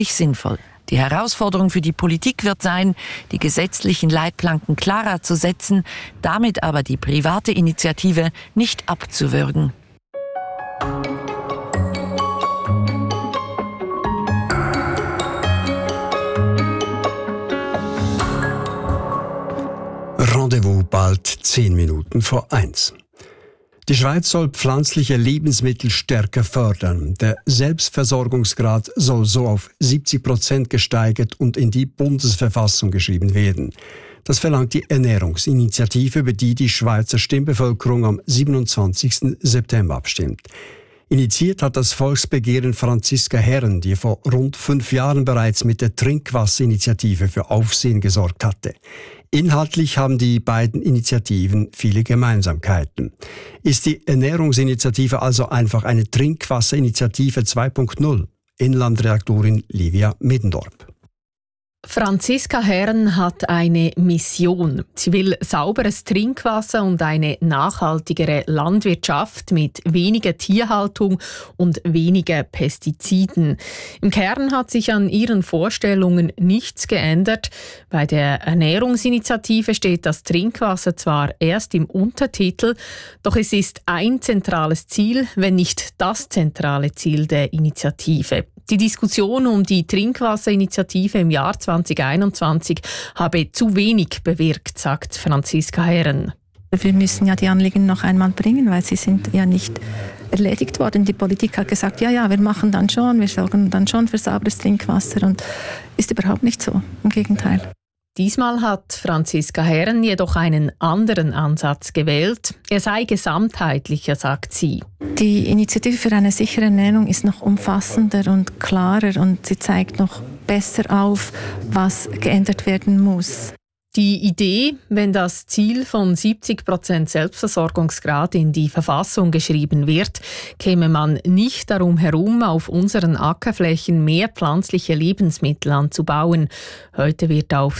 sinnvoll. Die Herausforderung für die Politik wird sein, die gesetzlichen Leitplanken klarer zu setzen, damit aber die private Initiative nicht abzuwürgen. Rendezvous bald 10 Minuten vor 1. Die Schweiz soll pflanzliche Lebensmittel stärker fördern. Der Selbstversorgungsgrad soll so auf 70% gesteigert und in die Bundesverfassung geschrieben werden. Das verlangt die Ernährungsinitiative, über die die Schweizer Stimmbevölkerung am 27. September abstimmt. Initiiert hat das Volksbegehren Franziska Herren, die vor rund 5 Jahren bereits mit der Trinkwasserinitiative für Aufsehen gesorgt hatte. Inhaltlich haben die beiden Initiativen viele Gemeinsamkeiten. Ist die Ernährungsinitiative also einfach eine Trinkwasserinitiative 2.0? Inlandredaktorin Livia Middendorp. Franziska Herren hat eine Mission. Sie will sauberes Trinkwasser und eine nachhaltigere Landwirtschaft mit weniger Tierhaltung und weniger Pestiziden. Im Kern hat sich an ihren Vorstellungen nichts geändert. Bei der Ernährungsinitiative steht das Trinkwasser zwar erst im Untertitel, doch es ist ein zentrales Ziel, wenn nicht das zentrale Ziel der Initiative. Die Diskussion um die Trinkwasserinitiative im Jahr 2021 habe zu wenig bewirkt, sagt Franziska Herren. Wir müssen ja die Anliegen noch einmal bringen, weil sie sind ja nicht erledigt worden. Die Politik hat gesagt, ja, wir machen dann schon, wir sorgen dann schon für sauberes Trinkwasser und ist überhaupt nicht so, im Gegenteil. Diesmal hat Franziska Herren jedoch einen anderen Ansatz gewählt. Er sei gesamtheitlicher, sagt sie. Die Initiative für eine sichere Ernährung ist noch umfassender und klarer und sie zeigt noch besser auf, was geändert werden muss. Die Idee, wenn das Ziel von 70% Selbstversorgungsgrad in die Verfassung geschrieben wird, käme man nicht darum herum, auf unseren Ackerflächen mehr pflanzliche Lebensmittel anzubauen. Heute wird auf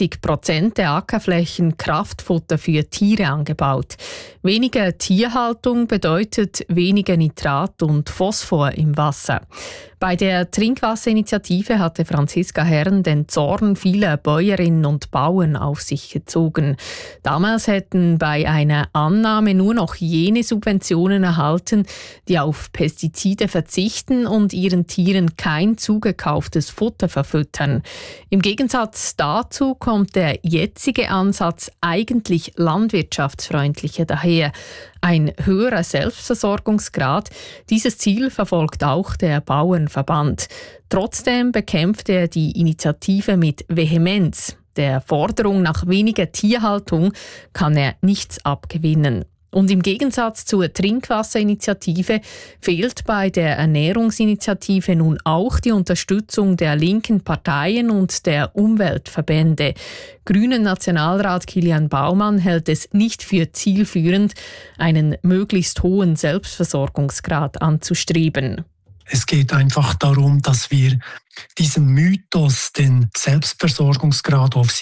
60% der Ackerflächen Kraftfutter für Tiere angebaut. Weniger Tierhaltung bedeutet weniger Nitrat und Phosphor im Wasser. Bei der Trinkwasserinitiative hatte Franziska Herren den Zorn vieler Bäuerinnen und Bauern auf sich gezogen. Damals hätten bei einer Annahme nur noch jene Subventionen erhalten, die auf Pestizide verzichten und ihren Tieren kein zugekauftes Futter verfüttern. Im Gegensatz dazu kommt der jetzige Ansatz eigentlich landwirtschaftsfreundlicher daher. Ein höherer Selbstversorgungsgrad, dieses Ziel verfolgt auch der Bauernverband. Trotzdem bekämpft er die Initiative mit Vehemenz. Der Forderung nach weniger Tierhaltung kann er nichts abgewinnen. Und im Gegensatz zur Trinkwasserinitiative fehlt bei der Ernährungsinitiative nun auch die Unterstützung der linken Parteien und der Umweltverbände. Grünen Nationalrat Kilian Baumann hält es nicht für zielführend, einen möglichst hohen Selbstversorgungsgrad anzustreben. Es geht einfach darum, dass wir diesen Mythos, den Selbstversorgungsgrad auf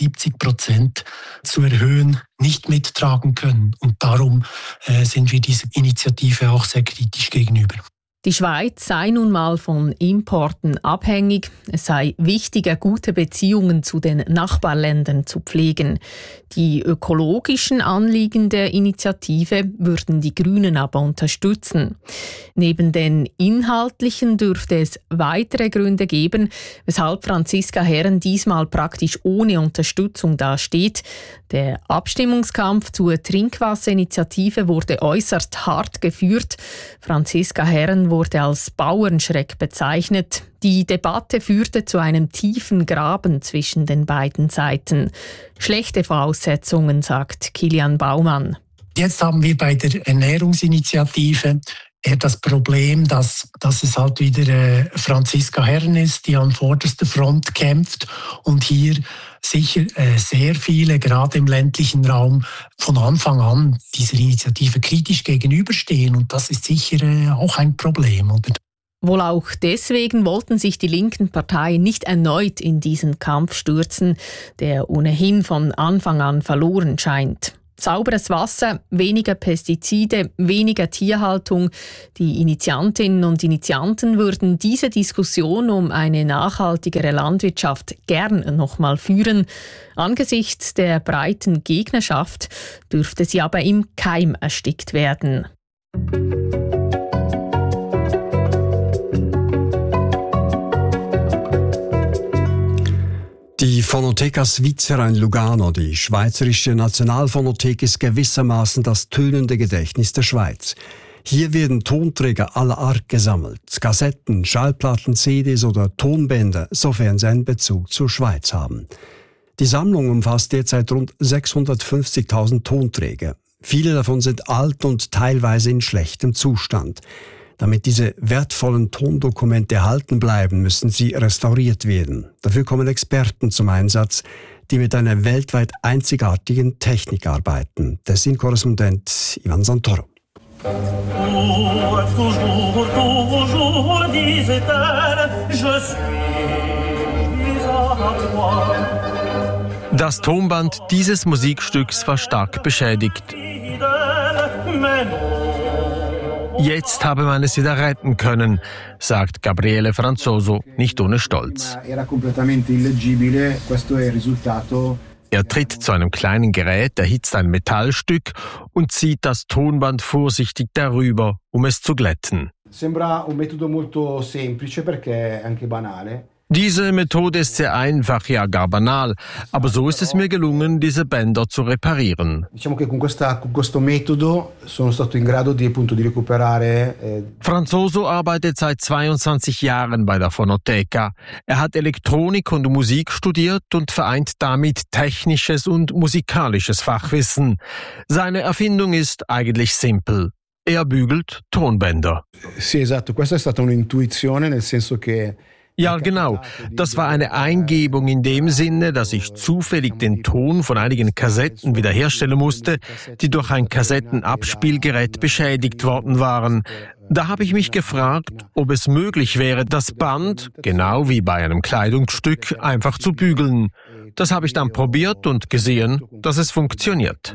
70% zu erhöhen, nicht mittragen können. Und darum sind wir dieser Initiative auch sehr kritisch gegenüber. Die Schweiz sei nun mal von Importen abhängig. Es sei wichtiger, gute Beziehungen zu den Nachbarländern zu pflegen. Die ökologischen Anliegen der Initiative würden die Grünen aber unterstützen. Neben den inhaltlichen dürfte es weitere Gründe geben, weshalb Franziska Herren diesmal praktisch ohne Unterstützung dasteht. Der Abstimmungskampf zur Trinkwasserinitiative wurde äußerst hart geführt. Franziska Herren wurde als Bauernschreck bezeichnet. Die Debatte führte zu einem tiefen Graben zwischen den beiden Seiten. Schlechte Voraussetzungen, sagt Kilian Baumann. Jetzt haben wir bei der Ernährungsinitiative eher das Problem, dass es halt wieder Franziska Herren ist, die an vorderster Front kämpft und hier sicher sehr viele, gerade im ländlichen Raum, von Anfang an dieser Initiative kritisch gegenüberstehen. Und das ist sicher auch ein Problem, oder? Wohl auch deswegen wollten sich die linken Parteien nicht erneut in diesen Kampf stürzen, der ohnehin von Anfang an verloren scheint. Sauberes Wasser, weniger Pestizide, weniger Tierhaltung. Die Initiantinnen und Initianten würden diese Diskussion um eine nachhaltigere Landwirtschaft gern nochmal führen. Angesichts der breiten Gegnerschaft dürfte sie aber im Keim erstickt werden. Die Fonoteca Svizzera in Lugano, die schweizerische Nationalphonothek, ist gewissermaßen das tönende Gedächtnis der Schweiz. Hier werden Tonträger aller Art gesammelt, Kassetten, Schallplatten, CDs oder Tonbänder, sofern sie einen Bezug zur Schweiz haben. Die Sammlung umfasst derzeit rund 650.000 Tonträger. Viele davon sind alt und teilweise in schlechtem Zustand. Damit diese wertvollen Tondokumente erhalten bleiben, müssen sie restauriert werden. Dafür kommen Experten zum Einsatz, die mit einer weltweit einzigartigen Technik arbeiten. Tessin-Korrespondent Ivan Santoro. Das Tonband dieses Musikstücks war stark beschädigt. Jetzt habe man es wieder retten können, sagt Gabriele Franzoso, nicht ohne Stolz. Er tritt zu einem kleinen Gerät, erhitzt ein Metallstück und zieht das Tonband vorsichtig darüber, um es zu glätten. Sembra un metodo molto semplice perché è anche banale. Diese Methode ist sehr einfach, ja gar banal, aber so ist es mir gelungen, diese Bänder zu reparieren. Franzoso arbeitet seit 22 Jahren bei der Fonoteca. Er hat Elektronik und Musik studiert und vereint damit technisches und musikalisches Fachwissen. Seine Erfindung ist eigentlich simpel. Er bügelt Tonbänder. Sì, esatto, questa è stata un'intuizione, nel senso che Ja, genau. Das war eine Eingebung in dem Sinne, dass ich zufällig den Ton von einigen Kassetten wiederherstellen musste, die durch ein Kassettenabspielgerät beschädigt worden waren. Da habe ich mich gefragt, ob es möglich wäre, das Band, genau wie bei einem Kleidungsstück, einfach zu bügeln. Das habe ich dann probiert und gesehen, dass es funktioniert.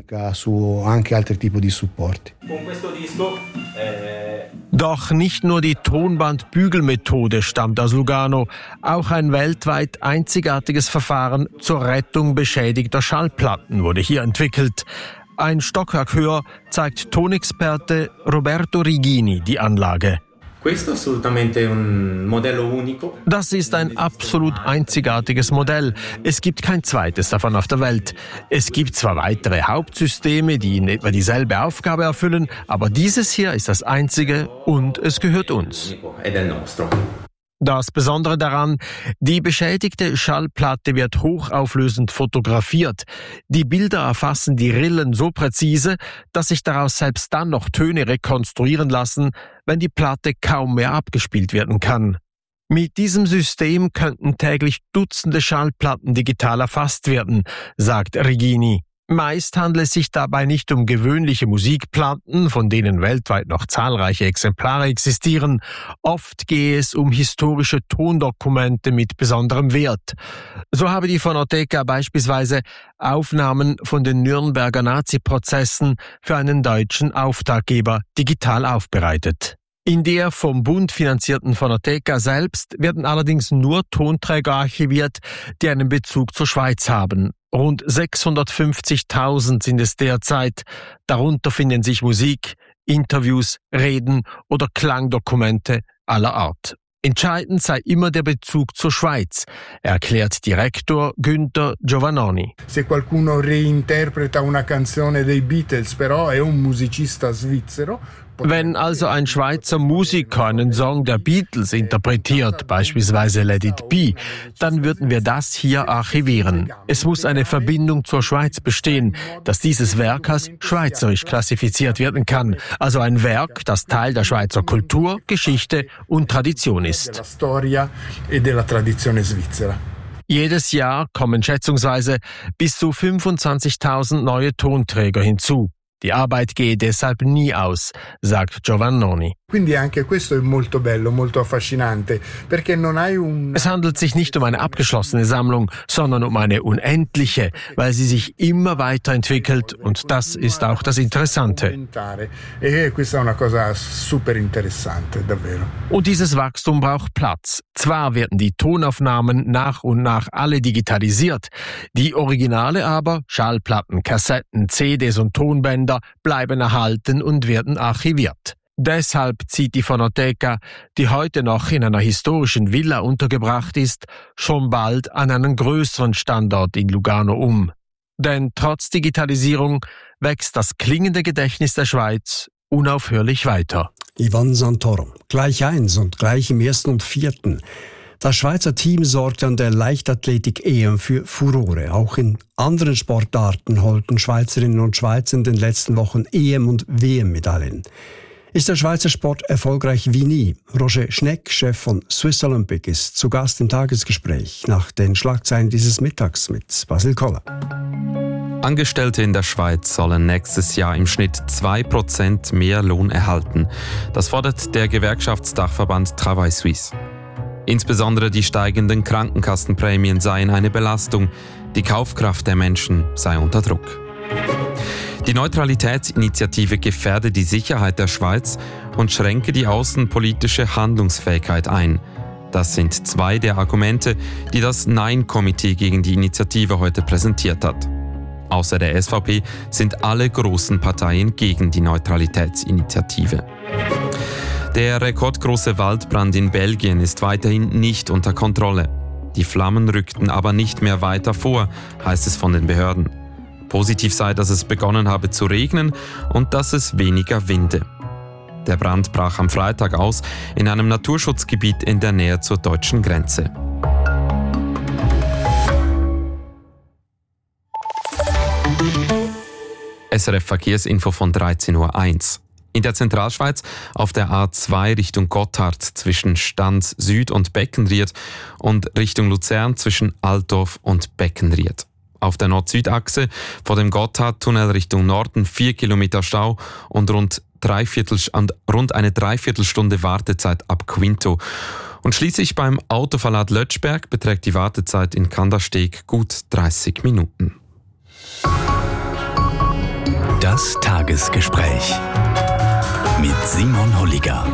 Doch nicht nur die Tonbandbügelmethode stammt aus Lugano, auch ein weltweit einzigartiges Verfahren zur Rettung beschädigter Schallplatten wurde hier entwickelt. Ein Stockwerk höher zeigt Tonexperte Roberto Rigini die Anlage. Das ist ein absolut einzigartiges Modell. Es gibt kein zweites davon auf der Welt. Es gibt zwar weitere Hauptsysteme, die in etwa dieselbe Aufgabe erfüllen, aber dieses hier ist das einzige und es gehört uns. Das Besondere daran, die beschädigte Schallplatte wird hochauflösend fotografiert. Die Bilder erfassen die Rillen so präzise, dass sich daraus selbst dann noch Töne rekonstruieren lassen, wenn die Platte kaum mehr abgespielt werden kann. Mit diesem System könnten täglich Dutzende Schallplatten digital erfasst werden, sagt Rigini. Meist handelt es sich dabei nicht um gewöhnliche Musikplatten, von denen weltweit noch zahlreiche Exemplare existieren. Oft gehe es um historische Tondokumente mit besonderem Wert. So habe die Fonoteca beispielsweise Aufnahmen von den Nürnberger Nazi-Prozessen für einen deutschen Auftraggeber digital aufbereitet. In der vom Bund finanzierten Fonoteca selbst werden allerdings nur Tonträger archiviert, die einen Bezug zur Schweiz haben. Rund 650.000 sind es derzeit. Darunter finden sich Musik, Interviews, Reden oder Klangdokumente aller Art. Entscheidend sei immer der Bezug zur Schweiz, erklärt Direktor Günther Giovannoni. Se qualcuno reinterpreta una canzone dei Beatles, però è un musicista svizzero. Wenn also ein Schweizer Musiker einen Song der Beatles interpretiert, beispielsweise Let It Be, dann würden wir das hier archivieren. Es muss eine Verbindung zur Schweiz bestehen, dass dieses Werk als schweizerisch klassifiziert werden kann. Also ein Werk, das Teil der Schweizer Kultur, Geschichte und Tradition ist. Jedes Jahr kommen schätzungsweise bis zu 25.000 neue Tonträger hinzu. Die Arbeit gehe deshalb nie aus, sagt Giovannoni. Quindi anche questo è molto bello, molto affascinante, perché non hai Es handelt sich nicht um eine abgeschlossene Sammlung, sondern um eine unendliche, weil sie sich immer weiterentwickelt und das ist auch das Interessante. E questa è una cosa super interessante, davvero. Und dieses Wachstum braucht Platz. Zwar werden die Tonaufnahmen nach und nach alle digitalisiert, die Originale aber, Schallplatten, Kassetten, CDs und Tonbänder, bleiben erhalten und werden archiviert. Deshalb zieht die Fonoteca, die heute noch in einer historischen Villa untergebracht ist, schon bald an einen größeren Standort in Lugano um. Denn trotz Digitalisierung wächst das klingende Gedächtnis der Schweiz unaufhörlich weiter. Ivan Santoro, gleich 1 und gleich im 1. und 4. Das Schweizer Team sorgt an der Leichtathletik-EM für Furore. Auch in anderen Sportarten holten Schweizerinnen und Schweizer in den letzten Wochen EM- und WM-Medaillen. Ist der Schweizer Sport erfolgreich wie nie? Roger Schneck, Chef von Swiss Olympic, ist zu Gast im Tagesgespräch nach den Schlagzeilen dieses Mittags mit Basil Koller. Angestellte in der Schweiz sollen nächstes Jahr im Schnitt 2% mehr Lohn erhalten. Das fordert der Gewerkschaftsdachverband Travail Suisse. Insbesondere die steigenden Krankenkassenprämien seien eine Belastung. Die Kaufkraft der Menschen sei unter Druck. Die Neutralitätsinitiative gefährde die Sicherheit der Schweiz und schränke die außenpolitische Handlungsfähigkeit ein. Das sind 2 der Argumente, die das Nein-Komitee gegen die Initiative heute präsentiert hat. Außer der SVP sind alle großen Parteien gegen die Neutralitätsinitiative. Der rekordgroße Waldbrand in Belgien ist weiterhin nicht unter Kontrolle. Die Flammen rückten aber nicht mehr weiter vor, heißt es von den Behörden. Positiv sei, dass es begonnen habe zu regnen und dass es weniger winde. Der Brand brach am Freitag aus in einem Naturschutzgebiet in der Nähe zur deutschen Grenze. SRF Verkehrsinfo von 13.01 Uhr. In der Zentralschweiz auf der A2 Richtung Gotthard zwischen Stanz Süd und Beckenried und Richtung Luzern zwischen Altdorf und Beckenried. Auf der Nord-Süd-Achse vor dem Gotthardtunnel Richtung Norden 4 Kilometer Stau und rund eine Dreiviertelstunde Wartezeit ab Quinto. Und schließlich beim Autoverlad Lötschberg beträgt die Wartezeit in Kandersteg gut 30 Minuten. Das Tagesgespräch mit Simon Holliger.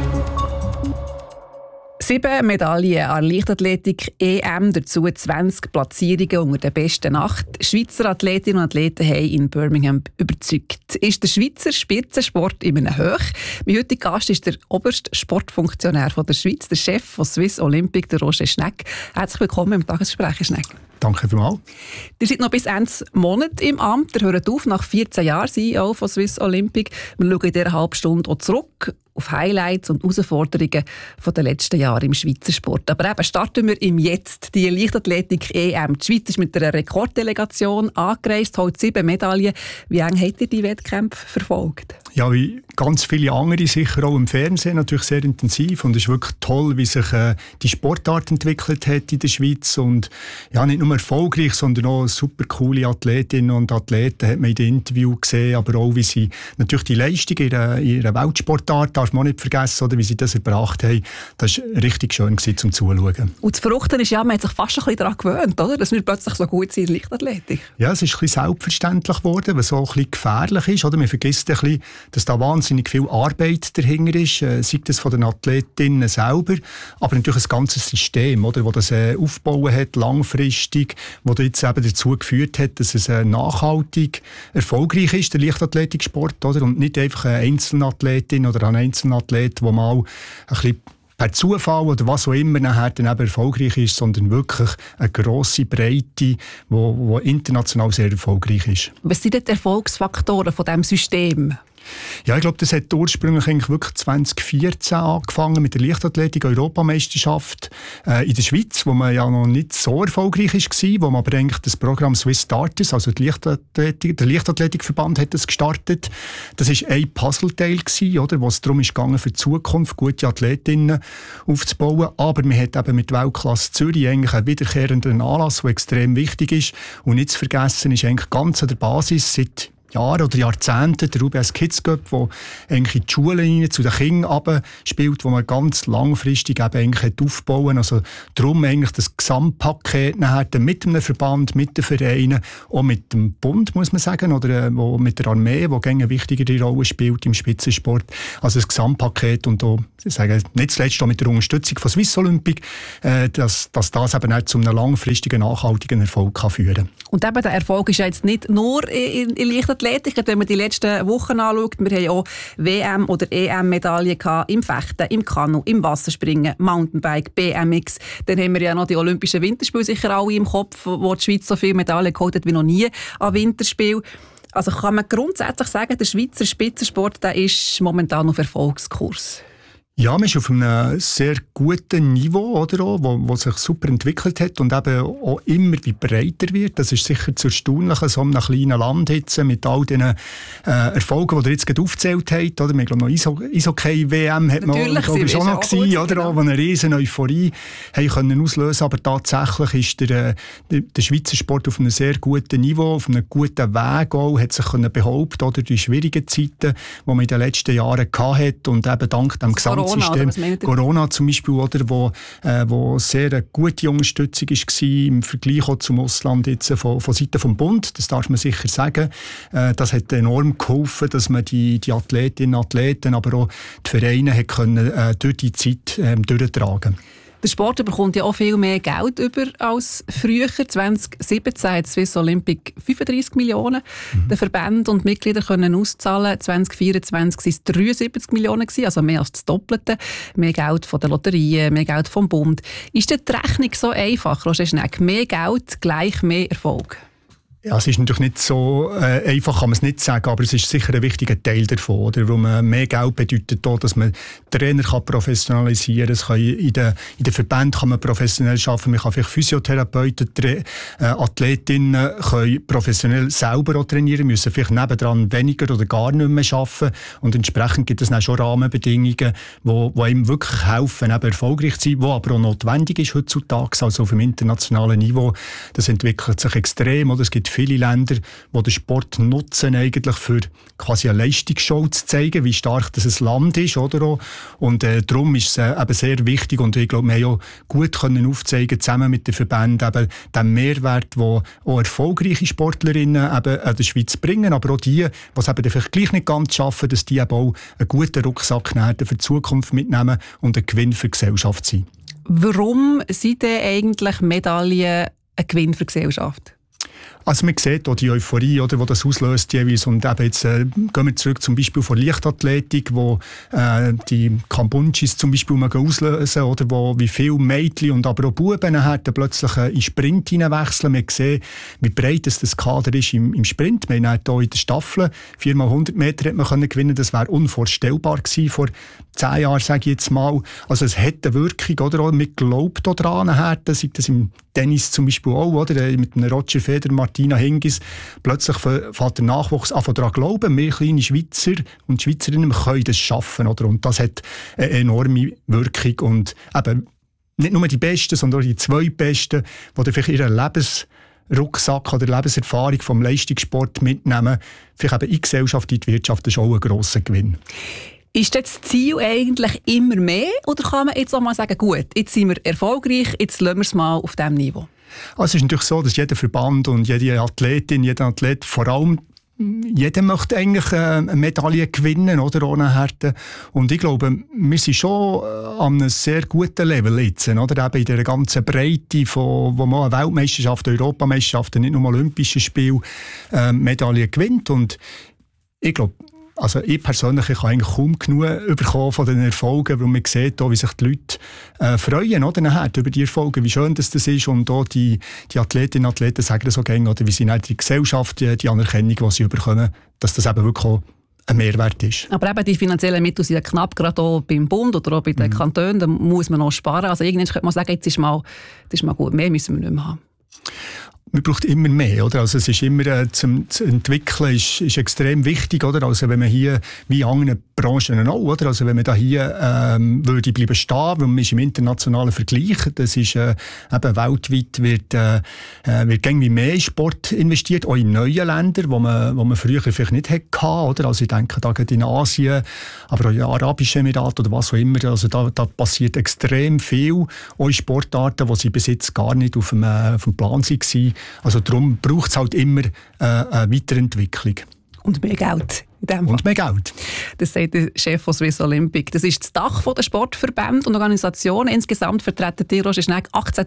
7 Medaillen an Leichtathletik EM, dazu 20 Platzierungen unter den besten 8. Schweizer Athletinnen und Athleten haben in Birmingham überzeugt. Ist der Schweizer Spitzensport in einem Hoch? Mein heutiger Gast ist der oberste Sportfunktionär von der Schweiz, der Chef von Swiss Olympic, der Roger Schneck. Herzlich willkommen im Tagesgespräch, Herr Schneck. Danke vielmals. Ihr seid noch bis Ende Monat im Amt. Ihr hört auf nach 14 Jahren CEO von Swiss Olympic. Wir schauen in dieser halben Stunde auch zurück auf Highlights und Herausforderungen der letzten Jahre im Schweizer Sport. Aber eben starten wir im Jetzt. Die Leichtathletik-EM. Die Schweiz ist mit einer Rekorddelegation angereist, holt 7 Medaillen. Wie lange habt ihr die Wettkämpfe verfolgt? Ja, wie ganz viele andere, sicher auch im Fernsehen, natürlich sehr intensiv. Und es ist wirklich toll, wie sich die Sportart entwickelt hat in der Schweiz. Und ja, nicht nur erfolgreich, sondern auch super coole Athletinnen und Athleten hat man in den Interviews gesehen. Aber auch, wie sie natürlich die Leistung in ihrer Weltsportart, darf man auch nicht vergessen, oder wie sie das erbracht haben. Das war richtig schön zum Zuschauen. Und das Verrückte ist ja, man hat sich fast ein bisschen daran gewöhnt, oder? Dass wir plötzlich so gut sind in Leichtathletik. Ja, es ist ein bisschen selbstverständlich geworden, was auch ein bisschen gefährlich ist. Oder? Man vergisst ein bisschen, dass da wahnsinnig viel Arbeit dahinter ist, sei das von den Athletinnen selber, aber natürlich ein ganzes System, oder, das das aufgebaut hat, langfristig, das jetzt eben dazu geführt hat, dass es nachhaltig erfolgreich ist, der Leichtathletiksport, oder? Und nicht einfach eine Einzelathletin oder ein Einzelathlet, der mal ein bisschen per Zufall oder was auch immer nachher dann eben erfolgreich ist, sondern wirklich eine grosse Breite, die international sehr erfolgreich ist. Was sind denn die Erfolgsfaktoren von diesem System? Ja, ich glaube, das hat ursprünglich eigentlich wirklich 2014 angefangen mit der Leichtathletik-Europameisterschaft in der Schweiz, wo man ja noch nicht so erfolgreich war, wo man aber eigentlich das Programm Swiss Starters, also der Leichtathletikverband hat das gestartet. Das war ein Puzzleteil, oder, wo es darum ging, für die Zukunft gute Athletinnen aufzubauen. Aber man hat eben mit Weltklasse Zürich eigentlich einen wiederkehrenden Anlass, der extrem wichtig ist. Und nicht zu vergessen ist eigentlich ganz an der Basis seit Jahren oder Jahrzehnten, der UBS Kids Cup, der eigentlich in die Schulen zu den Kindern spielt, wo man ganz langfristig eben eigentlich aufbauen. Also darum eigentlich das Gesamtpaket nachher mit einem Verband, mit den Vereinen, auch mit dem Bund, muss man sagen, oder wo mit der Armee, die eine wichtigere Rolle spielt im Spitzensport. Also das Gesamtpaket und auch, ich sage, nicht zuletzt auch mit der Unterstützung von Swiss Olympic, dass das eben auch zu einem langfristigen, nachhaltigen Erfolg kann führen kann. Und eben der Erfolg ist ja jetzt nicht nur in Leichtathletik. Wenn man die letzten Wochen anschaut, wir haben auch WM- oder EM-Medaillen im Fechten, im Kanu, im Wasserspringen, Mountainbike, BMX. Dann haben wir ja noch die Olympischen Winterspiele sicher alle im Kopf, wo die Schweiz so viele Medaillen geholt hat wie noch nie an Winterspielen. Also kann man grundsätzlich sagen, der Schweizer Spitzensport der ist momentan auf Erfolgskurs? Ja, man ist auf einem sehr guten Niveau, oder, wo sich super entwickelt hat und eben auch immer wie breiter wird. Das ist sicher zu erstaunlich, so einem kleinen Land jetzt, mit all den Erfolgen, die ihr jetzt gerade aufgezählt habt. Oder? Ich glaube, noch Eishockey-WM hat man schon noch gesehen, oder? Genau. Wo eine riesen Euphorie können auslösen. Aber tatsächlich ist der Schweizer Sport auf einem sehr guten Niveau, auf einem guten Weg auch, hat sich behaupten, oder, die schwierigen Zeiten, die man in den letzten Jahren hatte und eben dank dem Gesamtsystem Corona zum Beispiel, oder, wo sehr eine gute Unterstützung war im Vergleich auch zum Ausland jetzt von Seiten vom Bund, das darf man sicher sagen. Das hat enorm geholfen, dass man die Athletinnen und Athleten, aber auch die Vereine hat können, durch die Zeit durchtragen. Der Sport bekommt ja auch viel mehr Geld über als früher. 2017 hat Swiss Olympic 35 Millionen. Die Verbände und Mitglieder können auszahlen. 2024 waren es 73 Millionen, also mehr als das Doppelte. Mehr Geld von der Lotterien, mehr Geld vom Bund. Ist die Rechnung so einfach, Roger Schnegg? Mehr Geld gleich mehr Erfolg? Ja, es ist natürlich nicht so einfach, kann man es nicht sagen, aber es ist sicher ein wichtiger Teil davon, oder? Wo man mehr Geld bedeutet auch, dass man Trainer kann professionalisieren kann. In den Verbänden kann man professionell arbeiten, man kann vielleicht Physiotherapeuten, Athletinnen können professionell selber auch trainieren, müssen vielleicht nebendran weniger oder gar nicht mehr arbeiten und entsprechend gibt es dann schon Rahmenbedingungen, die einem wirklich helfen, eben erfolgreich zu sein, die aber auch notwendig ist heutzutage, also auf dem internationalen Niveau. Das entwickelt sich extrem, oder? Es gibt viele Länder, die den Sport nutzen, eigentlich für quasi eine Leistungsshow zu zeigen, wie stark das ein Land ist. Oder? Und darum ist es eben sehr wichtig und ich glaube, wir haben auch gut können aufzeigen, zusammen mit den Verbänden, eben den Mehrwert, den auch erfolgreiche Sportlerinnen eben an der Schweiz bringen, aber auch die es eben vielleicht gleich nicht ganz schaffen, dass die eben auch einen guten Rucksack für die Zukunft mitnehmen und ein Gewinn für die Gesellschaft sind. Warum sind denn eigentlich Medaillen ein Gewinn für die Gesellschaft? Also man sieht auch die Euphorie, oder, die das auslöst jeweils. Und eben jetzt gehen wir zurück zum Beispiel von Leichtathletik, wo die Kambunchis zum Beispiel auslösen, oder wo wie viele Mädchen und aber auch Buben plötzlich in den Sprint hineinwechseln. Wir sehen, wie breit das Kader ist im Sprint. Wir haben hier in der Staffel 4x100 Meter hat man gewinnen. Das wäre unvorstellbar gewesen vor 10 Jahren, sage ich jetzt mal. Also es hat eine Wirkung, oder? Man glaubt auch daran, sei das im Tennis zum Beispiel auch, oder? Mit einem Roger Federer, Martina Hingis. Plötzlich fällt der Nachwuchs an daran glauben, wir kleine Schweizer und Schweizerinnen können das schaffen, oder? Und das hat eine enorme Wirkung. Und eben nicht nur die Besten, sondern auch die 2 Besten, die vielleicht ihren Lebensrucksack oder Lebenserfahrung vom Leistungssport mitnehmen, vielleicht eben in die Gesellschaft, in die Wirtschaft, das ist auch ein grosser Gewinn. Ist das Ziel eigentlich immer mehr oder kann man jetzt auch mal sagen, gut, jetzt sind wir erfolgreich, jetzt lassen wir es mal auf diesem Niveau? Also es ist natürlich so, dass jeder Verband und jede Athletin, jeder Athlet vor allem jeder möchte eigentlich eine Medaille gewinnen, oder, ohne Härte. Und ich glaube, wir sind schon an einem sehr guten Level jetzt, oder? Eben in dieser ganzen Breite, wo man eine Weltmeisterschaft, Europameisterschaft, nicht nur Olympische Spiele Medaillen gewinnt. Und ich glaube, also ich persönlich kann eigentlich kaum genug bekommen von den Erfolgen, weil man sieht, wie sich die Leute freuen, oder, nachher, über die Erfolge, wie schön das ist und auch die Athletinnen und Athleten sagen das so gerne, oder wie sie in die Gesellschaft, die Anerkennung, die sie bekommen, dass das eben wirklich auch ein Mehrwert ist. Aber eben die finanziellen Mittel sind ja knapp, gerade auch beim Bund oder auch bei den Kantonen, da muss man noch sparen. Also irgendwann könnte man sagen, das ist mal gut, mehr müssen wir nicht mehr haben. man braucht immer mehr, oder? Also es ist immer zum Entwickeln ist extrem wichtig, oder? Also wenn man hier, wie in anderen Branchen auch, oder? Also wenn man da hier würde bleiben stehen, weil man ist im internationalen Vergleich, das ist eben weltweit wird irgendwie mehr in Sport investiert, auch in neuen Ländern, wo man früher vielleicht nicht hatte, oder? Also ich denke da gerade in Asien, aber auch in Arabischen Emiraten oder was auch immer, also da passiert extrem viel, auch in Sportarten, die sie bis jetzt gar nicht auf dem Plan waren. Also darum braucht es halt immer eine Weiterentwicklung. Und mehr Geld. Und mehr Geld. Das sagt der Chef von Swiss Olympic. Das ist das Dach der Sportverbände und Organisationen. Insgesamt vertreten die Roger Schnegg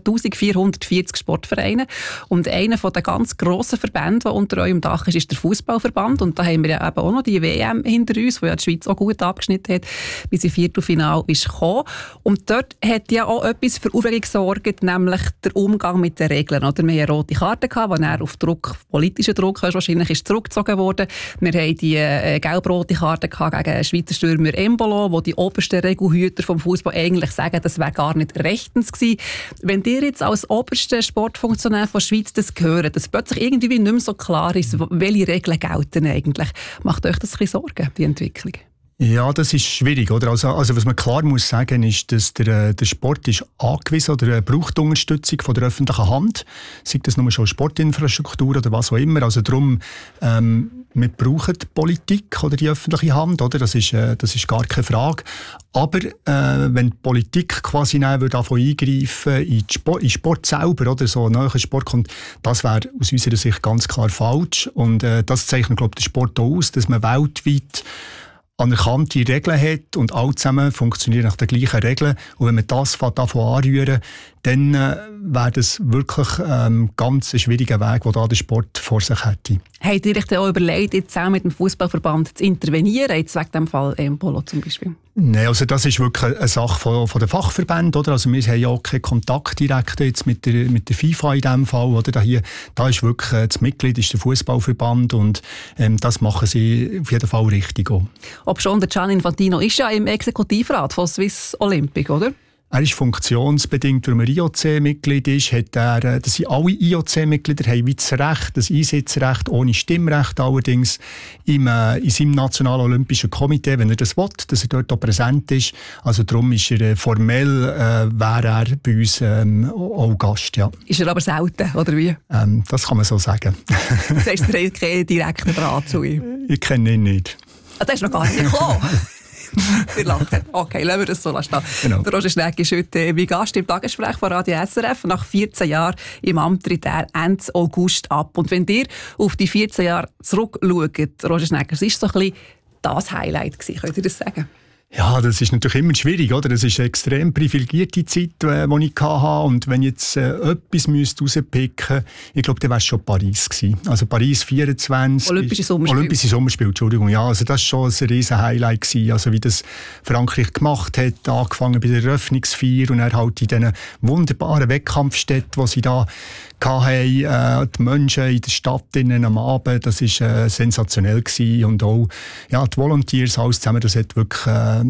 18'440 Sportvereine. Und einer der ganz grossen Verbände, der unter eurem Dach ist der Fußballverband. Und da haben wir ja eben auch noch die WM hinter uns, wo ja die Schweiz auch gut abgeschnitten hat, bis ins Viertelfinale ist gekommen. Und dort hat ja auch etwas für Aufregung gesorgt, nämlich der Umgang mit den Regeln. Oder? Wir hatten eine rote Karte, die dann auf politischen Druck wahrscheinlich ist zurückgezogen wurde. Wir haben die gelb-rote Karte gegen Schweizer Stürmer Embolo, wo die obersten Regelhüter vom Fußball eigentlich sagen, das wäre gar nicht rechtens gewesen. Wenn ihr jetzt als oberster Sportfunktionär von der Schweiz das hört, dass plötzlich irgendwie nicht mehr so klar ist, welche Regeln gelten eigentlich, macht euch das ein bisschen Sorgen, die Entwicklung? Ja, das ist schwierig, oder? Also was man klar muss sagen, ist, dass der Sport ist angewiesen oder braucht Unterstützung von der öffentlichen Hand, sei das nur schon Sportinfrastruktur oder was auch immer. Also darum, wir brauchen die Politik oder die öffentliche Hand, oder? Das ist gar keine Frage. Aber wenn die Politik quasi davon eingreifen in Sport selber, oder so nahe Sport kommt, das wäre aus unserer Sicht ganz klar falsch. Und das zeichnet, glaube ich, den Sport auch aus, dass man weltweit anerkannte Regeln hat und alle zusammen funktionieren nach den gleichen Regeln. Und wenn man das davon anrühren, dann wäre das wirklich ganz ein schwieriger Weg, den da der Sport vor sich hätte. Habt ihr euch dann auch überlegt, jetzt zusammen mit dem Fußballverband zu intervenieren, jetzt wegen dem Fall Embolo zum Beispiel? Nein, also das ist wirklich eine Sache von den Fachverbänden, oder? Also wir haben ja auch keinen Kontakt direkt jetzt mit der FIFA in diesem Fall, oder? Da ist wirklich das Mitglied ist der Fußballverband und das machen sie auf jeden Fall richtig auch. Ob schon der Gianni Infantino ist ja im Exekutivrat von Swiss Olympic, oder? Er ist funktionsbedingt, weil er IOC-Mitglied ist, dass alle IOC-Mitglieder haben wie das Recht, das Einsitzrecht, ohne Stimmrecht allerdings, in seinem Nationalen Olympischen Komitee, wenn er das will, dass er dort auch präsent ist. Also darum ist er formell, wäre er bei uns auch Gast, ja. Ist er aber selten, oder wie? Das kann man so sagen. Das heißt, ihr habt keinen direkten Draht zu ihm? Ich kenne ihn nicht. Ah, das ist noch gar nicht gekommen. Wir lachen. Okay, lassen wir das so stehen. Genau. Der Roger Schnegg ist heute mein Gast im Tagesgespräch von Radio SRF. Nach 14 Jahren im Amt tritt er Ende August ab. Und wenn ihr auf die 14 Jahre zurückschaut, Roger Schnegg, was war so ein bisschen das Highlight gewesen? Könnt ihr das sagen? Ja, das ist natürlich immer schwierig, oder? Das ist eine extrem privilegierte Zeit, die ich hatte. Und wenn ich jetzt etwas rauspicken müsste, ich glaube, dann wäre es schon Paris gewesen. Also Paris 24. Olympische Sommerspiele, Entschuldigung. Ja, also das war schon ein riesen Highlight gewesen. Also wie das Frankreich gemacht hat, angefangen bei der Eröffnungsfeier und dann halt in diesen wunderbaren Wettkampfstätten, die sie da hatten, die Menschen in der Stadt am Abend, das war sensationell gewesen. Und auch ja, die Volunteers, alles zusammen, das hat wirklich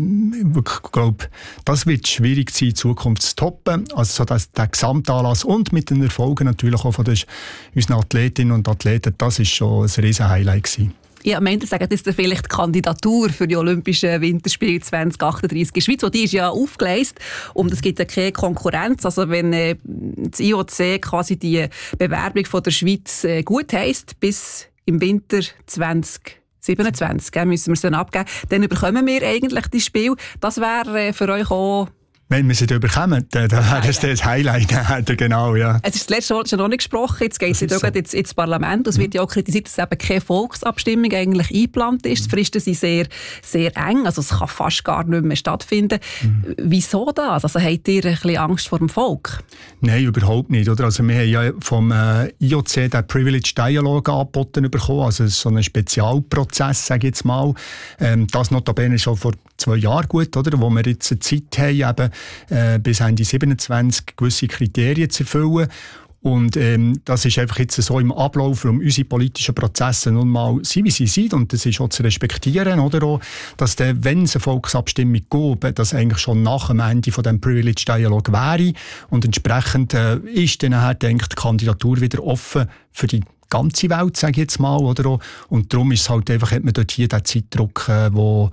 glaube, das wird schwierig sein, in Zukunft zu toppen. Also so der Gesamtanlass und mit den Erfolgen natürlich auch von unseren Athletinnen und Athleten, das war schon ein riesen Highlight gewesen. Ja, am Ende sagen, das ist vielleicht die Kandidatur für die Olympischen Winterspiele 2038 in der Schweiz. Die ist ja aufgeleistet und es gibt ja keine Konkurrenz. Also wenn das IOC quasi die Bewerbung von der Schweiz gut heisst, bis im Winter 2027 müssen wir es dann abgeben, dann bekommen wir eigentlich das Spiel. Das wäre für euch auch... Wenn wir sie dann bekommen, dann wäre das das Highlight. Genau, ja. Es ist das letzte Mal schon noch nicht gesprochen, jetzt geht es so. ins Parlament. Es wird ja auch kritisiert, dass eben keine Volksabstimmung eigentlich eingeplant ist. Die Fristen sind sehr, sehr eng, also es kann fast gar nicht mehr stattfinden. Wieso das? Also habt ihr ein bisschen Angst vor dem Volk? Nein, überhaupt nicht. Oder? Also wir haben ja vom IOC den Privilege Dialogue angeboten bekommen, also so einen Spezialprozess, sage ich jetzt mal. Das notabene schon vor 2 Jahren gut, oder? Wo wir jetzt eine Zeit haben, eben, bis Ende 27 gewisse Kriterien zu erfüllen. Und das ist einfach jetzt so im Ablauf, um unsere politischen Prozesse nun mal sind, wie sie sind. Und das ist auch zu respektieren, oder auch, dass wenn es eine Volksabstimmung gäbe, das eigentlich schon nach dem Ende von dem Privilege Dialog wäre. Und entsprechend ist dann halt, denke ich, die Kandidatur wieder offen für die ganze Welt, sage ich jetzt mal, oder auch. Und darum ist es halt einfach, hat man dort hier den Zeitdruck, wo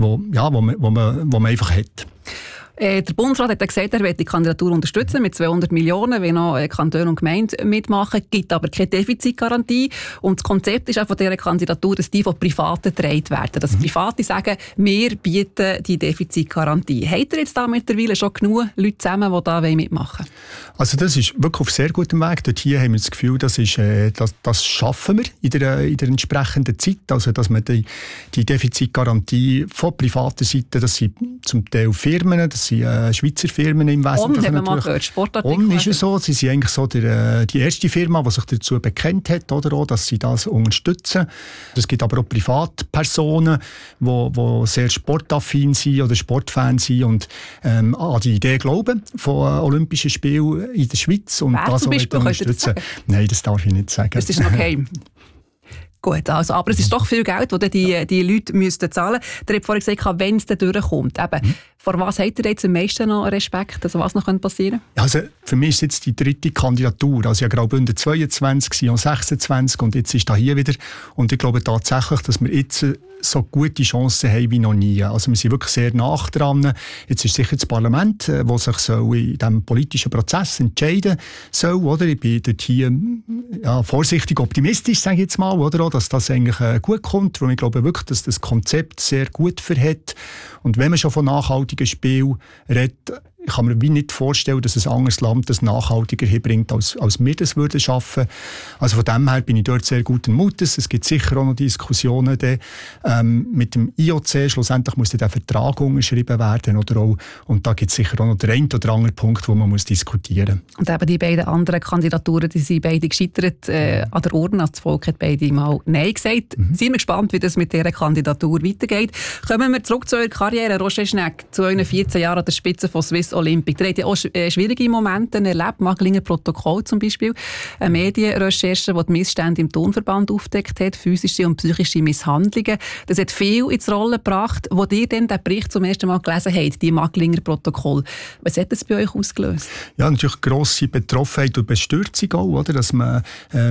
man einfach hat. Der Bundesrat hat gesagt, er will die Kandidatur unterstützen mit 200 Millionen, wenn noch Kantone und Gemeinden mitmachen, gibt aber keine Defizitgarantie. Und das Konzept ist auch von dieser Kandidatur, dass die von Privaten getragen werden. Dass Private sagen, wir bieten die Defizitgarantie. Habt ihr jetzt da mittlerweile schon genug Leute zusammen, die da mitmachen wollen? Also das ist wirklich auf sehr gutem Weg. Dort hier haben wir das Gefühl, das schaffen wir in der entsprechenden Zeit. Also dass man die Defizitgarantie von privater Seite, das sind zum Teil Firmen, das sind Schweizer Firmen im Wesentlichen. Haben wir mal gehört, Sportartikel. Ist es so, sie sind eigentlich so die erste Firma, die sich dazu bekennt hat, oder auch, dass sie das unterstützen. Es gibt aber auch Privatpersonen, die sehr sportaffin sind oder Sportfans sind und an die Idee glauben von Olympischen Spielen in der Schweiz. Und das zum Beispiel, unterstützen. Nein, das darf ich nicht sagen. Das ist okay. Gut, also, aber es ist doch viel Geld, das die Leute müssten zahlen müssen. Ihr habt vorhin gesagt, wenn es dann durchkommt. Vor was habt ihr jetzt am meisten noch Respekt? Also was noch passieren könnte? Also für mich ist jetzt die dritte Kandidatur. Also ich habe Graubünden 22, und 26 und jetzt ist da hier wieder. Und ich glaube tatsächlich, dass wir jetzt so gute Chancen haben wie noch nie. Also wir sind wirklich sehr nah dran. Jetzt ist sicher das Parlament, das sich so in diesem politischen Prozess entscheiden soll. Oder? Ich bin dort hier vorsichtig optimistisch, sage ich jetzt mal, oder? Dass das eigentlich gut kommt. Weil ich glaube wirklich, dass das Konzept sehr gut verhält. Und wenn man schon von nachhaltigen Spielen redet, ich kann mir nicht vorstellen, dass ein anderes Land das nachhaltiger hinbringt, als wir das würden schaffen. Also von dem her bin ich dort sehr guten Mutes. Es gibt sicher auch noch Diskussionen mit dem IOC. Schlussendlich muss der Vertrag unterschrieben werden. Oder auch, und da gibt es sicher auch noch den einen oder anderen Punkt, wo man muss diskutieren muss. Und eben die beiden anderen Kandidaturen, die sind beide gescheitert an der Urne. Das Volk hat beide mal Nein gesagt. Sind wir gespannt, wie das mit dieser Kandidatur weitergeht. Kommen wir zurück zu eurer Karriere. Roger Schnegg, zu euren 14 Jahren an der Spitze von Swiss Olympic. Ihr habt ja auch schwierige Momente erlebt, Magdlinger Protokoll zum Beispiel, eine Medienrecherche, die die Missstände im Turnverband aufdeckt hat, physische und psychische Misshandlungen. Das hat viel ins Rollen gebracht, wo ihr dann den Bericht zum ersten Mal gelesen habt, die Magdlinger Protokoll. Was hat das bei euch ausgelöst? Ja, natürlich grosse Betroffenheit und Bestürzung auch, oder? Dass man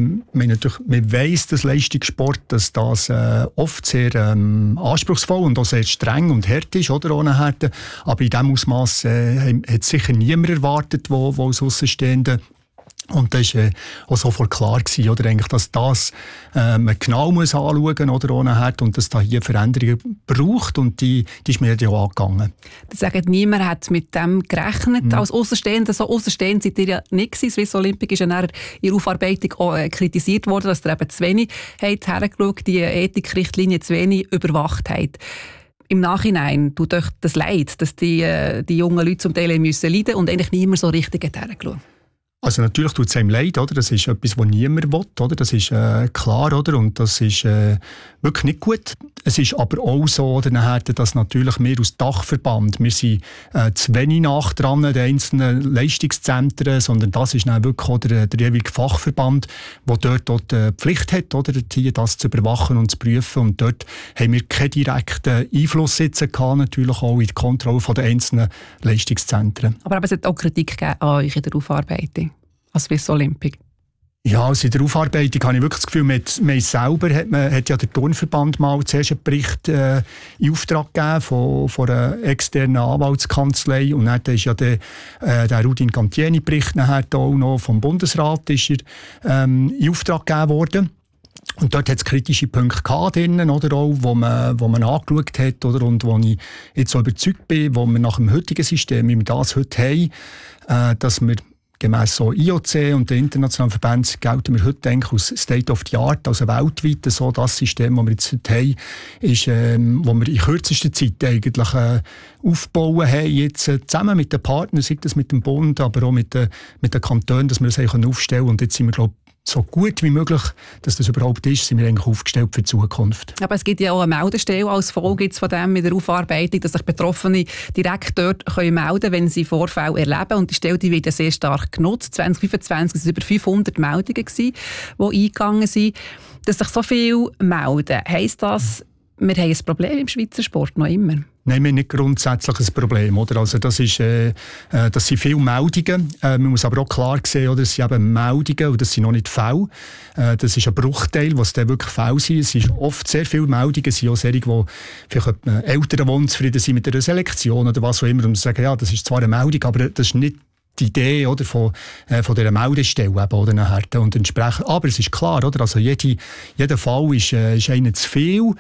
weiss, dass Leistungssport, dass das oft sehr anspruchsvoll und auch sehr streng und hart ist, oder? Ohne Härte. Aber in diesem Ausmaß hat sicher niemand erwartet, wo als Aussenstehende. Und das war auch sofort klar gewesen, oder eigentlich, dass das man genau muss anschauen muss, oder ohne Herd, und dass da hier Veränderungen braucht, und die ist mir ja auch angegangen. Sie sagen, niemand hat mit dem gerechnet. Als Aussenstehender, so aussenstehend seid ihr ja nicht gewesen. Swiss Olympic ist ja in ihrer Aufarbeitung auch kritisiert worden, dass ihr eben zu wenig hergeschaut, die Ethikrichtlinie zu wenig überwacht habt. Im Nachhinein tut euch das leid, dass die jungen Leute zum Teil leiden müssen und eigentlich niemand so richtig hergeschaut. Also natürlich tut es einem leid, oder? Das ist etwas, was niemand will, oder? Das ist klar, oder? Und das ist wirklich nicht gut. Es ist aber auch so, oder, dass natürlich wir als Dachverband, wir sind zu wenig nach dran den einzelnen Leistungszentren, sondern das ist dann wirklich auch der jeweilige Fachverband, der dort die Pflicht hat, oder, hier das zu überwachen und zu prüfen. Und dort haben wir keinen direkten Einfluss jetzt gehabt, natürlich auch in die Kontrolle der einzelnen Leistungszentren. Aber es hat auch Kritik gegeben an euch in der Aufarbeitung als Swiss Olympic. Ja, also in der Aufarbeitung habe ich wirklich das Gefühl, man selber hat ja der Turnverband mal zuerst einen Bericht in Auftrag gegeben von einer externen Anwaltskanzlei, und dann ist ja der Rudin Cantieni-Bericht nachher auch noch vom Bundesrat ist in Auftrag gegeben worden. Und dort hat es kritische Punkte gehabt drinnen, oder auch, wo man angeschaut hat, oder, und wo ich jetzt so überzeugt bin, wo wir nach dem heutigen System, wie wir das heute haben, dass wir gemäss so IOC und den internationalen Verbänden gelten wir heute eigentlich aus State of the Art, also weltweit so das System, das wir jetzt heute haben, ist, wo wir in kürzester Zeit eigentlich aufbauen haben, jetzt zusammen mit den Partnern, sei das mit dem Bund, aber auch mit den Kantonen, dass wir das aufstellen können. Und jetzt sind wir, glaube ich, so gut wie möglich, dass das überhaupt ist, sind wir eigentlich aufgestellt für die Zukunft. Aber es gibt ja auch eine Meldestelle als Folge von dem mit der Aufarbeitung, dass sich Betroffene direkt dort melden können, wenn sie Vorfälle erleben. Und die Stelle die wird sehr stark genutzt. 2025 waren es über 500 Meldungen, die eingegangen sind. Dass sich so viel melden, heisst das, wir haben ein Problem im Schweizer Sport noch immer? Nein, wir haben nicht grundsätzlich ein Problem. Oder? Also das sind viele Meldungen. Man muss aber auch klar sehen, oder? Es sind eben Meldungen und das sind noch nicht Fälle. Das ist ein Bruchteil, was dann wirklich Fälle sind. Es sind oft sehr viele Meldungen. Es sind auch solche, die vielleicht Eltern unzufrieden sind mit einer Selektion oder was auch immer und sagen, ja, das ist zwar eine Meldung, aber das ist nicht die Idee oder, von dieser Meldestelle eben, oder, nachher. Und entsprechend, aber es ist klar, oder? Also jeder Fall ist einer zu viel.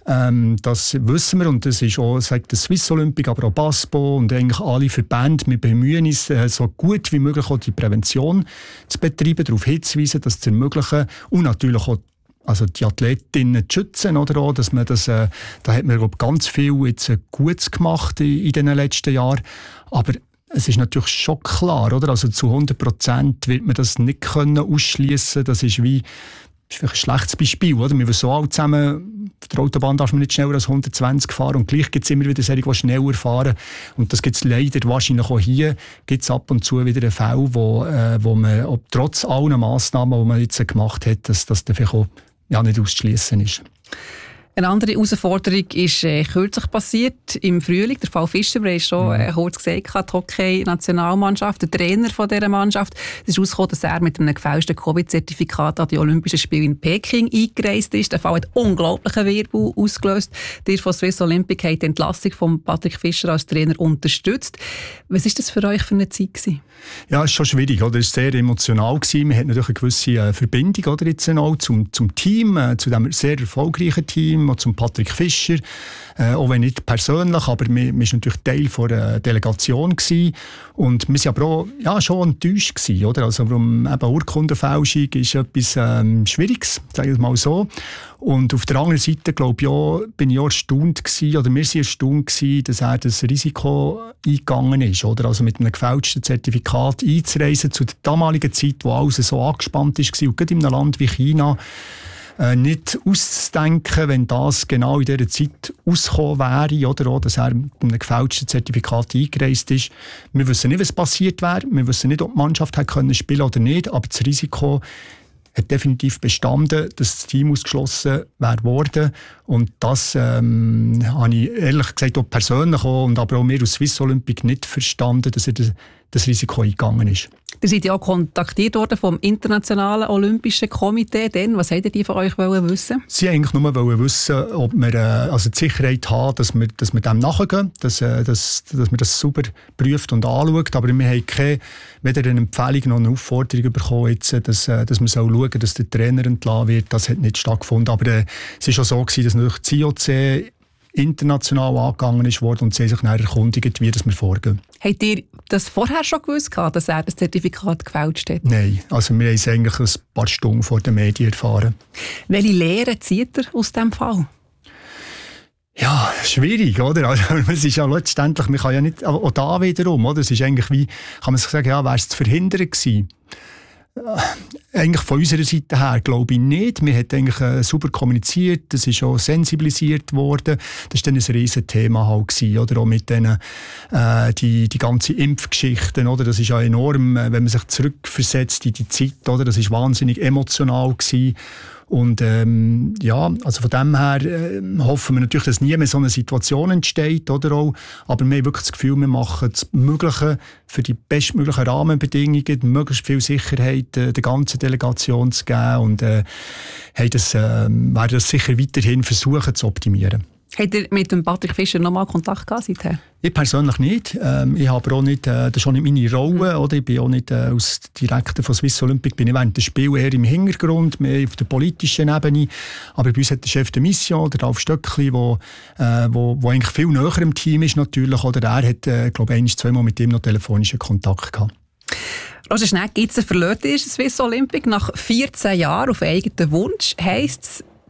Das wissen wir und das ist auch, sagt der Swiss Olympic, aber auch BASPO und eigentlich alle Verbände. Wir bemühen uns, so gut wie möglich auch die Prävention zu betreiben, darauf hinzuweisen, das zu ermöglichen und natürlich auch also die Athletinnen zu schützen, oder auch, dass man das, da hat man glaub, ganz viel jetzt Gutes gemacht in den letzten Jahren, aber es ist natürlich schon klar, oder? Also zu 100% wird man das nicht ausschließen. Das ist wie vielleicht ein schlechtes Beispiel. Oder? Wir wissen alle zusammen, auf der Autobahn darf man nicht schneller als 120 fahren und gleich gibt es immer wieder solche, die schneller fahren. Und das gibt es leider wahrscheinlich auch hier, gibt es ab und zu wieder einen Fall, wo man trotz allen Massnahmen, die man jetzt gemacht hat, dass das dann vielleicht auch nicht auszuschließen ist. Eine andere Herausforderung ist kürzlich passiert, im Frühling. Der Fall Fischer, wir haben schon kurz gesagt, die Hockey-Nationalmannschaft, der Trainer von dieser Mannschaft. Es ist herausgekommen, dass er mit einem gefälschten Covid-Zertifikat an die Olympischen Spiele in Peking eingereist ist. Der Fall hat unglaublichen Wirbel ausgelöst. Die von Swiss Olympic hat die Entlassung von Patrick Fischer als Trainer unterstützt. Was war das für euch für eine Zeit gewesen? Ja, es ist schon schwierig. Oder? Es war sehr emotional gewesen. Wir hatten natürlich eine gewisse Verbindung oder, jetzt auch zum Team, zu diesem sehr erfolgreichen Team, zum Patrick Fischer. Auch wenn nicht persönlich, aber wir waren natürlich Teil der Delegation gewesen. Und wir waren aber auch schon enttäuscht gewesen, oder? Also, eben Urkundenfälschung ist etwas Schwieriges, sage ich mal so. Und auf der anderen Seite, glaube ich, bin ich auch erstaunt gewesen, oder wir sind erstaunt gewesen, dass er das Risiko eingegangen ist, oder? Also mit einem gefälschten Zertifikat einzureisen zu der damaligen Zeit, wo alles so angespannt war und gerade in einem Land wie China nicht auszudenken, wenn das genau in dieser Zeit ausgekommen wäre, oder auch, dass er mit einem gefälschten Zertifikat eingereist ist. Wir wissen nicht, was passiert wäre. Wir wissen nicht, ob die Mannschaft hätte spielen können oder nicht, aber das Risiko hat definitiv bestanden, dass das Team ausgeschlossen wäre worden. Und das habe ich ehrlich gesagt auch persönlich und aber auch wir aus Swiss Olympic nicht verstanden, dass er das Risiko eingegangen ist. Ihr seid ja auch kontaktiert worden vom Internationalen Olympischen Komitee. Was wollten die von euch wissen? Sie wollten eigentlich nur wissen, ob wir die Sicherheit haben, dass wir dem nachgehen, dass man das sauber prüft und anschaut. Aber wir haben weder eine Empfehlung noch eine Aufforderung bekommen, jetzt, dass man schauen, dass der Trainer entlassen wird. Das hat nicht stattgefunden. Aber es war schon so, dass natürlich das IOC international angegangen ist worden und sie sich dann erkundigt, wie wir vorgehen. Habt ihr das vorher schon gewusst, dass er das Zertifikat gefälscht hat? Nein, also wir haben es eigentlich ein paar Stunden vor den Medien erfahren. Welche Lehren zieht er aus diesem Fall? Ja, schwierig, oder? Also, es ist ja letztendlich, man kann ja nicht, auch da wiederum, oder? Es ist eigentlich wie, kann man sich sagen, ja, wäre es zu verhindern gewesen? Eigentlich von unserer Seite her glaube ich nicht. Wir haben eigentlich super kommuniziert, es ist auch sensibilisiert worden. Das war dann ein riesen Thema halt gewesen, oder auch mit denen, die ganzen Impfgeschichten, oder? Das ist ja enorm, wenn man sich zurückversetzt in die Zeit, oder? Das ist wahnsinnig emotional gewesen. Und also von dem her hoffen wir natürlich, dass nie mehr so eine Situation entsteht, oder auch. Aber wir haben wirklich das Gefühl, wir machen das Mögliche für die bestmöglichen Rahmenbedingungen, möglichst viel Sicherheit der ganzen Delegation zu geben und werden das sicher weiterhin versuchen zu optimieren. Habt ihr mit dem Patrick Fischer noch mal Kontakt gehabt seither? Ich persönlich nicht. Ich habe auch nicht, das ist auch nicht meine Rolle. Oder? Ich bin auch nicht als Direktor von Swiss Olympic, bin ich während des Spiels eher im Hintergrund, mehr auf der politischen Ebene. Aber bei uns hat der Chef de Mission, der Ralf Stöckli, wo eigentlich viel näher im Team ist natürlich. Oder er hat, glaube ich, 1-2 Mal mit ihm noch telefonischen Kontakt gehabt. Roger Schnegg, Gitzer verlässt die Swiss Olympic nach 14 Jahren auf eigenen Wunsch. Heisst es,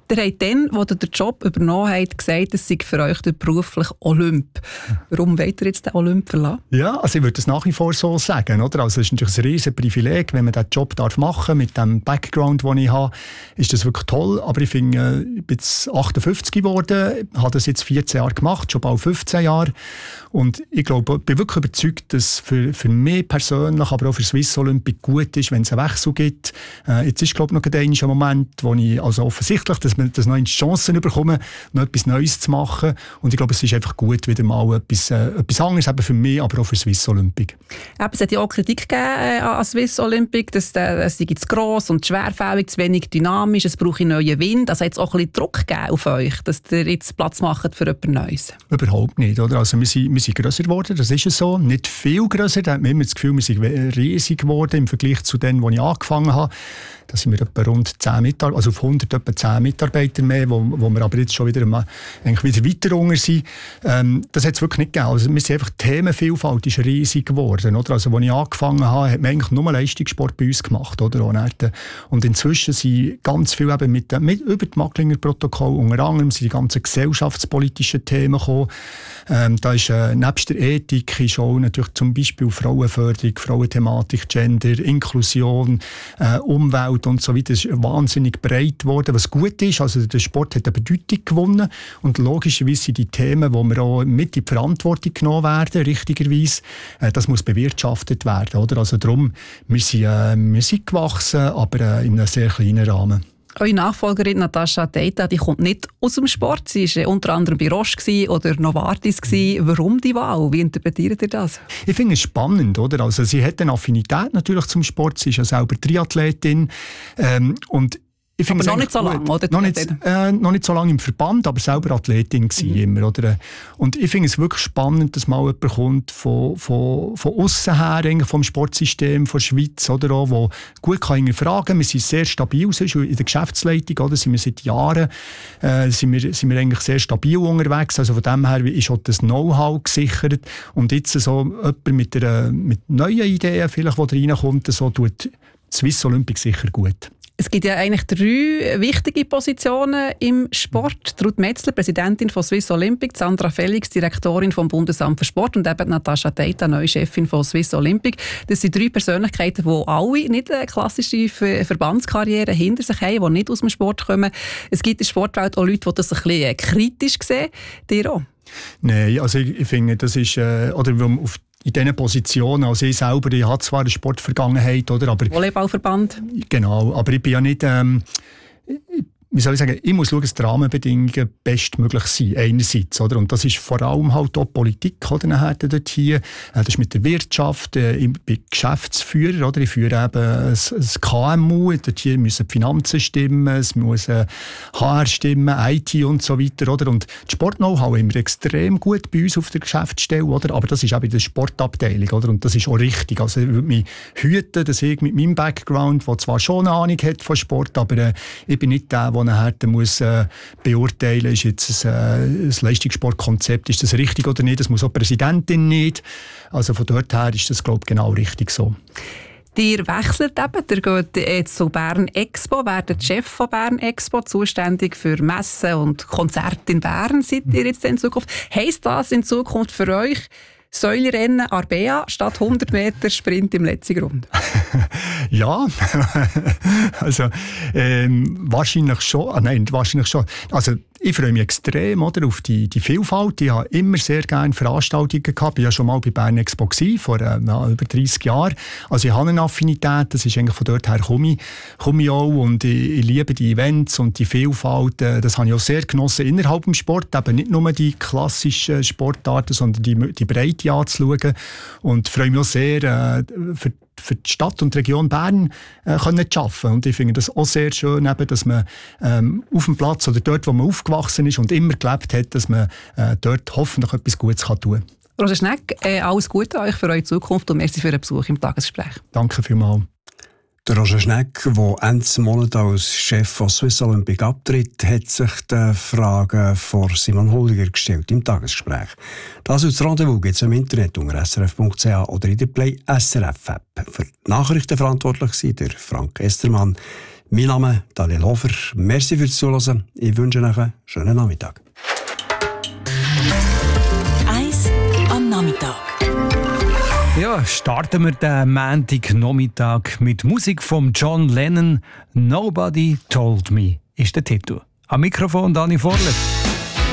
Ihr habt dann, als ihr den Job übernommen habt, gesagt, es sei für euch der berufliche Olymp. Warum wollt ihr jetzt den Olymp verlassen? Ja, also ich würde das nach wie vor so sagen. Oder? Also es ist natürlich ein riesen Privileg, wenn man diesen Job machen darf, mit dem Background, den ich habe, ist das wirklich toll. Aber ich finde, ich bin jetzt 58 geworden, habe das jetzt 14 Jahre gemacht, schon bald 15 Jahre. Und ich glaube, ich bin wirklich überzeugt, dass für mich persönlich, aber auch für Swiss Olympic gut ist, wenn es einen Wechsel gibt. Jetzt ist, glaube ich, noch ein Moment, wo ich also offensichtlich, dass man das noch in Chancen bekomme, noch etwas Neues zu machen. Und ich glaube, es ist einfach gut, wieder mal etwas anderes, eben für mich, aber auch für Swiss Olympic. Es hat ja auch Kritik gegeben an Swiss Olympic, dass es sei zu gross und schwerfällig, zu wenig dynamisch, es brauche neuen Wind. Also hat es auch ein bisschen Druck gegeben auf euch, dass ihr jetzt Platz macht für etwas Neues? Überhaupt nicht, oder? Also wir sind grösser geworden, das ist es so. Nicht viel grösser, da hat man immer das Gefühl, wir sind riesig geworden im Vergleich zu denen, wo ich angefangen habe. Da sind wir etwa rund 10 Mitarbeiter, also auf 100 etwa 10 Mitarbeiter mehr, wo wir aber jetzt schon wieder weiter unter sind. Das hat es wirklich nicht gegeben. Also wir sind einfach, die Themenvielfalt ist riesig geworden. Oder? Also als ich angefangen habe, hat man eigentlich nur Leistungssport bei uns gemacht. Oder? Und inzwischen sind ganz viel eben über das Macklinger Protokoll, unter anderem sind die ganzen gesellschaftspolitischen Themen gekommen. Da ist nebst der Ethik ist auch natürlich zum Beispiel Frauenförderung, Frauenthematik, Gender, Inklusion, Umwelt und so weiter. Das ist wahnsinnig breit geworden, was gut ist. Also der Sport hat eine Bedeutung gewonnen und logischerweise sind die Themen, wo wir auch mit in die Verantwortung genommen werden, richtigerweise, das muss bewirtschaftet werden. Oder? Also darum, wir sind gewachsen, aber in einem sehr kleinen Rahmen. Eure Nachfolgerin Natascha Teita, die kommt nicht aus dem Sport. Sie war unter anderem bei Roche oder Novartis. Warum die Wahl? Wie interpretiert ihr das? Ich finde es spannend. Oder? Also, sie hat eine Affinität natürlich zum Sport. Sie ist ja selber Triathletin. Und ich aber noch nicht so lange, oder? Noch nicht so lange im Verband, aber selber Athletin war immer. Oder? Und ich finde es wirklich spannend, dass mal jemand kommt von aussen her, vom Sportsystem, von der Schweiz, oder auch, wo gut kann hinterfragen kann. Wir sind sehr stabil, in der Geschäftsleitung, oder? Sind wir seit Jahren sind wir eigentlich sehr stabil unterwegs. Also von dem her ist auch das Know-how gesichert. Und jetzt so jemand mit neuen Ideen, vielleicht, die reinkommt, so tut Swiss Olympic sicher gut. Es gibt ja eigentlich 3 wichtige Positionen im Sport. Ruth Metzler, Präsidentin von Swiss Olympic, Sandra Felix, Direktorin vom Bundesamt für Sport und eben Natascha Teita, neue Chefin von Swiss Olympic. Das sind 3 Persönlichkeiten, die alle nicht eine klassische Verbandskarriere hinter sich haben, die nicht aus dem Sport kommen. Es gibt in der Sportwelt auch Leute, die das ein bisschen kritisch sehen. Dir auch? Nein, also ich finde, das ist, oder in diesen Positionen, also ich selber, ich habe zwar eine Sportvergangenheit, oder, aber... Volleyballverband. Genau, aber ich bin ja nicht... wie soll ich sagen, ich muss schauen, dass die Rahmenbedingungen bestmöglich sind, einerseits, oder? Und das ist vor allem halt auch Politik, oder, nachher dort hier. Das ist mit der Wirtschaft, ich bin Geschäftsführer, oder? Ich führe eben ein KMU, dort hier müssen die Finanzen stimmen, es muss HR stimmen, IT und so weiter, oder? Und das Sport-Know-how haben wir extrem gut bei uns auf der Geschäftsstelle, oder? Aber das ist auch in der Sportabteilung, oder? Und das ist auch richtig. Also ich würde mich hüten, dass ich mit meinem Background, der zwar schon eine Ahnung hat von Sport, aber ich bin nicht der nachher muss beurteilen, ist jetzt ein Leistungssportkonzept, ist das richtig oder nicht, das muss auch die Präsidentin nicht. Also von dort her ist das, glaube ich, genau richtig so. Ihr wechselt eben, ihr geht jetzt zu Bern Expo, werdet Chef von Bern Expo, zuständig für Messen und Konzerte in Bern, seid ihr jetzt in Zukunft. Heisst das in Zukunft für euch, Säulerennen Arbea statt 100 Meter Sprint im letzten Grund? Ja, also wahrscheinlich schon. Nein, wahrscheinlich schon. Also ich freue mich extrem, oder, auf die Vielfalt. Ich habe immer sehr gerne Veranstaltungen gehabt. Ich war ja schon mal bei Bern Expo vor über 30 Jahren. Also ich habe eine Affinität, das ist eigentlich von dort her komme ich auch. Und ich liebe die Events und die Vielfalt. Das habe ich auch sehr genossen innerhalb des Sport. Eben nicht nur die klassischen Sportarten, sondern die Breite anzuschauen. Und freue mich auch sehr, für die Stadt und die Region Bern zu arbeiten. Und ich finde das auch sehr schön, eben, dass man auf dem Platz oder dort, wo man aufgewachsen ist und immer gelebt hat, dass man dort hoffentlich etwas Gutes tun kann. Roger Schneck, alles Gute euch für eure Zukunft und merci für den Besuch im Tagesgespräch. Danke vielmals. Der Roger Schneck, der Ende Monat als Chef von Swiss Olympic abtritt, hat sich die Fragen vor Simon Holliger gestellt im Tagesgespräch. Das als Rendezvous gibt es im Internet unter srf.ch oder in der Play SRF App. Für die Nachrichten verantwortlich war der Frank Estermann. Mein Name ist Daniel Hofer. Merci fürs Zuhören. Ich wünsche euch einen schönen Nachmittag. Eis am Nachmittag. Ja, starten wir den Montagnachmittag mit Musik von John Lennon. «Nobody Told Me» ist der Titel. Am Mikrofon Dani Vorler.